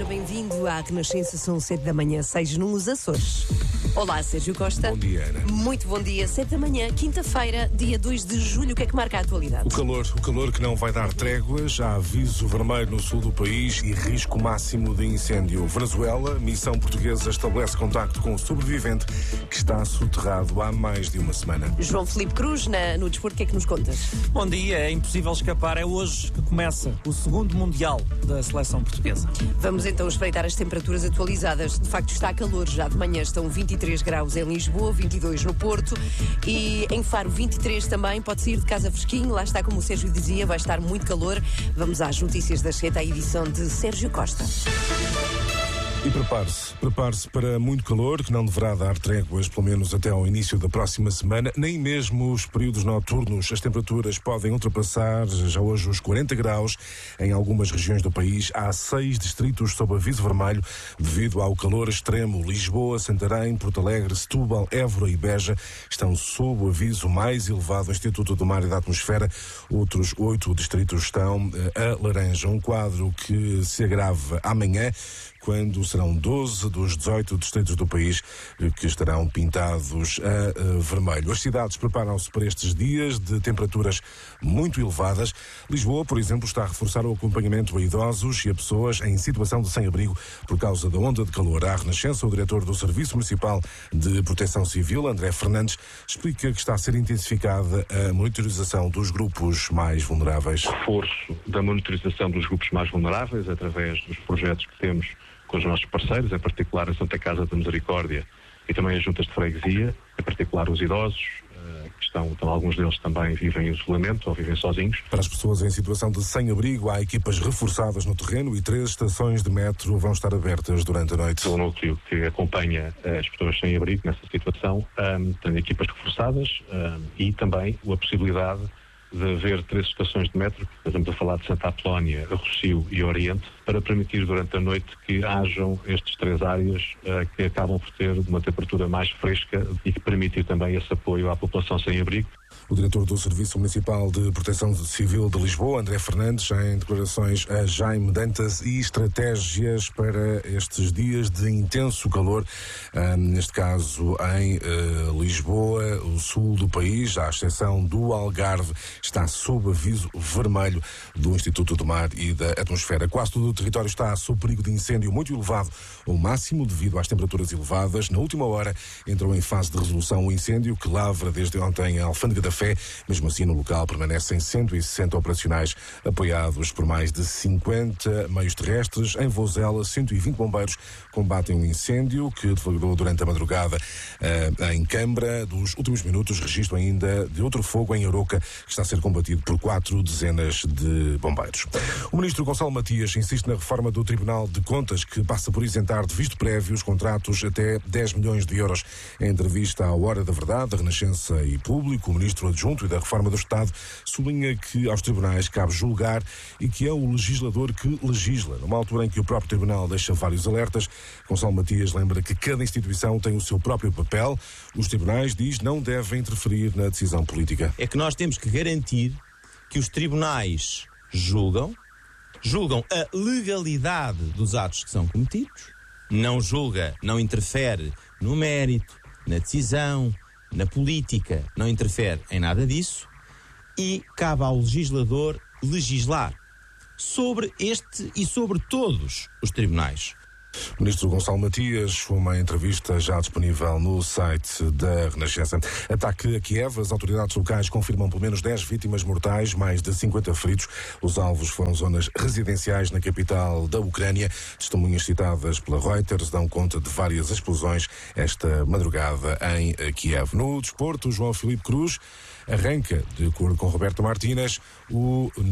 seja bem-vindo à Renascença, são 7 da manhã, 6 nos Açores. Olá, Sérgio Costa. Bom dia, Ana. Muito bom dia, 7 da manhã, quinta-feira, dia 2 de julho, o que é que marca a atualidade? O calor que não vai dar tréguas, há aviso vermelho no sul do país e risco máximo de incêndio. Venezuela, missão portuguesa estabelece contacto com o sobrevivente que está soterrado há mais de uma semana. João Filipe Cruz, no Desporto, o que é que nos contas? Bom dia, é impossível escapar, é hoje que começa o segundo Mundial da seleção portuguesa. Vamos então espreitar as temperaturas atualizadas. De facto está calor, já de manhã estão 23 graus em Lisboa, 22 no Porto e em Faro 23 também, pode sair de casa fresquinho, lá está como o Sérgio dizia, vai estar muito calor. Vamos às notícias das 7, a edição de Sérgio Costa. E prepare-se para muito calor, que não deverá dar tréguas, pelo menos até ao início da próxima semana, nem mesmo os períodos noturnos. As temperaturas podem ultrapassar já hoje os 40 graus em algumas regiões do país. Há 6 distritos sob aviso vermelho devido ao calor extremo. Lisboa, Santarém, Porto Alegre, Setúbal, Évora e Beja estão sob o aviso mais elevado do Instituto do Mar e da Atmosfera. Outros 8 distritos estão a laranja. Um quadro que se agrava amanhã, quando serão 12 dos 18 distritos do país que estarão pintados a vermelho. As cidades preparam-se para estes dias de temperaturas muito elevadas. Lisboa, por exemplo, está a reforçar o acompanhamento a idosos e a pessoas em situação de sem-abrigo por causa da onda de calor. À Renascença, o diretor do Serviço Municipal de Proteção Civil, André Fernandes, explica que está a ser intensificada a monitorização dos grupos mais vulneráveis. Reforço da monitorização dos grupos mais vulneráveis através dos projetos que temos com os nossos parceiros, em particular a Santa Casa da Misericórdia e também as juntas de freguesia, em particular os idosos, que alguns deles também vivem em isolamento ou vivem sozinhos. Para as pessoas em situação de sem-abrigo, há equipas reforçadas no terreno e 3 estações de metro vão estar abertas durante a noite. O núcleo que acompanha as pessoas sem abrigo nessa situação tem equipas reforçadas e também a possibilidade de haver 3 estações de metro, estamos a falar de Santa Apolónia, Rossio e Oriente, para permitir durante a noite que hajam estas 3 áreas que acabam por ter uma temperatura mais fresca e que permitir também esse apoio à população sem abrigo. O diretor do Serviço Municipal de Proteção Civil de Lisboa, André Fernandes, em declarações a Jaime Dantas, e estratégias para estes dias de intenso calor, neste caso em Lisboa, o sul do país, à exceção do Algarve, está sob aviso vermelho do Instituto do Mar e da Atmosfera. Quase todo o território está sob perigo de incêndio muito elevado, ao máximo devido às temperaturas elevadas. Na última hora entrou em fase de resolução o incêndio que lavra desde ontem a Alfândega da Fé. Mesmo assim, no local permanecem 160 operacionais apoiados por mais de 50 meios terrestres. Em Vozela, 120 bombeiros combatem um incêndio que deflagrou durante a madrugada em Câmara. Dos últimos minutos, registro ainda de outro fogo em Aroca, que está a ser combatido por 4 dezenas de bombeiros. O ministro Gonçalo Matias insiste na reforma do Tribunal de Contas, que passa por isentar de visto prévio os contratos até 10 milhões de euros. Em entrevista à Hora da Verdade, da Renascença e Público, o ministro adjunto e da Reforma do Estado sublinha que aos tribunais cabe julgar e que é o legislador que legisla. Numa altura em que o próprio tribunal deixa vários alertas, Gonçalo Matias lembra que cada instituição tem o seu próprio papel. Os tribunais, diz, não devem interferir na decisão política. É que nós temos que garantir que os tribunais julgam a legalidade dos atos que são cometidos, não interfere no mérito, na decisão, na política, não interfere em nada disso e cabe ao legislador legislar sobre este e sobre todos os tribunais. Ministro Gonçalo Matias, uma entrevista já disponível no site da Renascença. Ataque a Kiev, as autoridades locais confirmam pelo menos 10 vítimas mortais, mais de 50 feridos. Os alvos foram zonas residenciais na capital da Ucrânia. Testemunhas citadas pela Reuters dão conta de várias explosões esta madrugada em Kiev. No desporto, João Filipe Cruz arranca, de acordo com Roberto Martínez, o